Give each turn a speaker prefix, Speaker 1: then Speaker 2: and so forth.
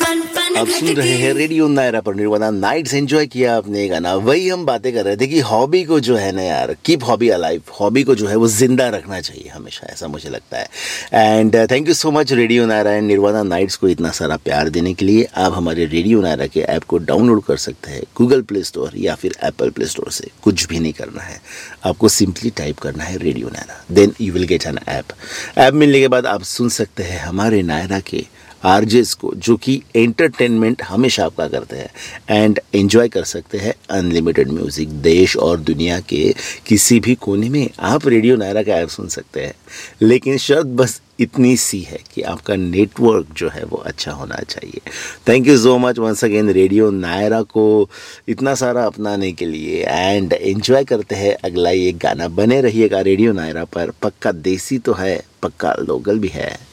Speaker 1: आप सुन रहे हैं रेडियो नायरा पर निर्वाणा नाइट्स। एंजॉय किया आपने गाना। वही हम बातें कर रहे थे कि हॉबी को जो है ना यार, कीप हॉबी अलाइव, हॉबी को जो है वो जिंदा रखना चाहिए हमेशा, ऐसा मुझे लगता है। And thank you so much radio Naira and nirvana nights को इतना सारा प्यार देने के लिए। आप हमारे रेडियो नायरा के ऐप को डाउनलोड कर सकते हैं गूगल प्ले स्टोर या फिर एप्पल प्ले स्टोर से। कुछ भी नहीं करना है, आपको सिंपली टाइप करना है radio Naira, then you will get an app. App मिलने के बाद आप सुन सकते हैं हमारे नायरा के आरजेस को, जो कि एंटरटेनमेंट हमेशा आपका करते हैं एंड एंजॉय कर सकते हैं अनलिमिटेड म्यूज़िक। देश और दुनिया के किसी भी कोने में आप रेडियो नायरा का ऐप सुन सकते हैं, लेकिन शर्त बस इतनी सी है कि आपका नेटवर्क जो है वो अच्छा होना चाहिए। Thank you so much once again radio Naira को इतना सारा अपनाने के लिए। एंड एंजॉय करते हैं अगला ये गाना। बने रहिएगा रेडियो नायरा पर, पक्का देसी तो है, पक्का लोकल भी है।